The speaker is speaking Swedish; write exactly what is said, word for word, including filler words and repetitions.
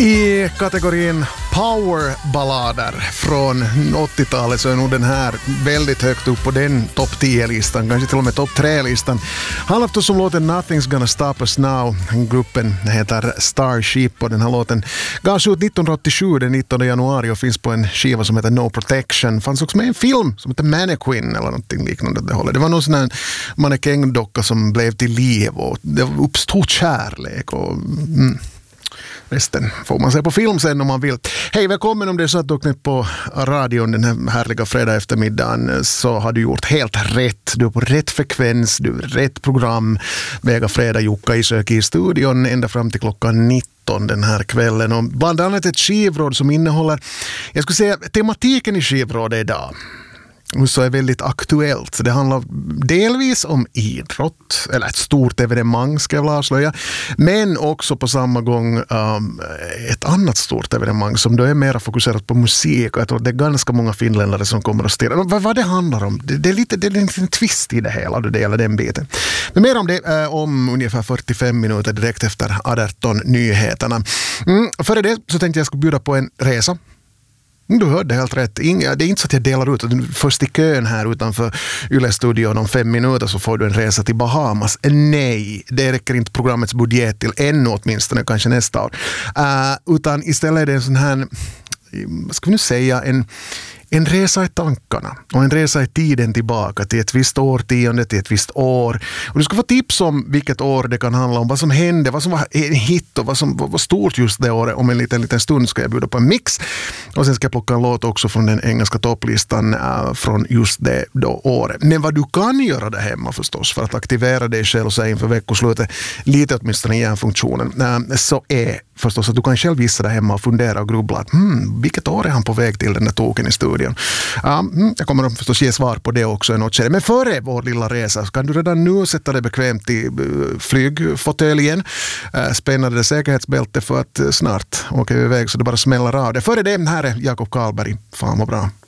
I kategorin powerballader från åttiotalet så är nog den här väldigt högt upp på den topp tio-listan, kanske till och med topp tre-listan. Han har haft som låten Nothing's Gonna Stop Us Now. Gruppen heter Starship och den här låten gavs ut nittonhundraåttiosju den nittonde januari och finns på en skiva som heter No Protection. Fanns också med en film som heter Mannequin eller någonting liknande. Det, håller. Det var någon sån här mannekängdocka som blev till liv och det uppstod kärlek och... Mm. Resten får man se på film sen om man vill. Hej, välkommen om det är så att du åkt på radion den här härliga fredag eftermiddagen, så har du gjort helt rätt. Du är på rätt frekvens, du är rätt program. Vega fredag Jukka i sök i studion ända fram till klockan nitton den här kvällen. Och bland annat ett skivråd som innehåller, jag skulle säga tematiken i skivrådet idag. Och så är väldigt aktuellt. Det handlar delvis om idrott, eller ett stort evenemang ska jag väl avslöja, men också på samma gång um, ett annat stort evenemang som då är mer fokuserat på musik. Och jag tror det är ganska många finländare som kommer att styra. Vad, vad det handlar om, det, det, är lite, det är en liten twist i det hela, det gäller den biten. Men mer om det uh, om ungefär fyrtiofem minuter direkt efter arton nyheterna. Mm, före det så tänkte jag att jag skulle bjuda på en resa. Du hörde helt rätt. Inga, det är inte så att jag delar ut först i kön här utanför Yle-studion om fem minuter så får du en resa till Bahamas. Nej, det räcker inte programmets budget till ännu åtminstone, kanske nästa år. Uh, utan istället är det en sån här, vad ska vi nu säga, en En resa i tankarna och en resa i tiden tillbaka till ett visst årtionde, till ett visst år. Och du ska få tips om vilket år det kan handla om, vad som hände, vad som var en hit och vad som var stort just det året. Om en liten, liten stund ska jag bjuda på en mix. Och sen ska jag plocka en låt också från den engelska topplistan uh, från just det då året. Men vad du kan göra där hemma förstås för att aktivera dig själv och säga inför veckoslutet, lite åtminstone i hjärnfunktionen, uh, så är förstås att du kan själv gissa där hemma och fundera och grubbla att hmm, vilket år är han på väg till den där token i studion. Ja, jag kommer att förstås ge svar på det också i något skede. Men före vår lilla resa så kan du redan nu sätta dig bekvämt i flygfåtöljen, spänna det säkerhetsbälte för att snart åker vi iväg så det bara smäller av det. Före det, här är Jakob Karlberg. Fan vad bra.